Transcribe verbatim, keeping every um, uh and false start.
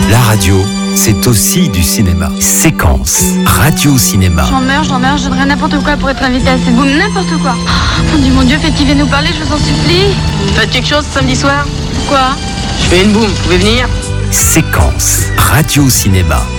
La radio, c'est aussi du cinéma. Séquence, radio-cinéma. J'en meurs, j'en meurs, je donnerais n'importe quoi pour être invité à cette boum, n'importe quoi. Oh, mon Dieu, mon Dieu, faites qu'il vienne nous parler, je vous en supplie. Faites quelque chose ce samedi soir ? Quoi ? Je fais une boum, vous pouvez venir ? Séquence, radio-cinéma.